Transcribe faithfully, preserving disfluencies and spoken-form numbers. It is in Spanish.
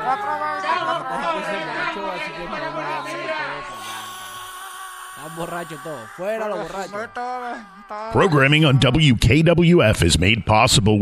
Cuatro veces, cuatro veces. Están borrachos todos. Fuera los borrachos. Todo, todo. Programming on W K W F is made possible